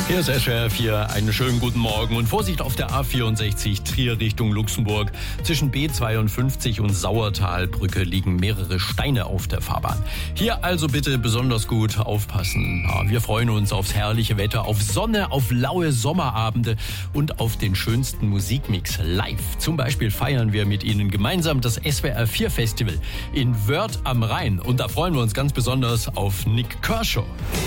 Hier ist SWR 4, einen schönen guten Morgen und Vorsicht auf der A64 Trier Richtung Luxemburg. Zwischen B52 und Sauertalbrücke liegen mehrere Steine auf der Fahrbahn. Hier also bitte besonders gut aufpassen. Ja, wir freuen uns aufs herrliche Wetter, auf Sonne, auf laue Sommerabende und auf den schönsten Musikmix live. Zum Beispiel feiern wir mit Ihnen gemeinsam das SWR 4 Festival in Wörth am Rhein und da freuen wir uns ganz besonders auf Nik Kershaw.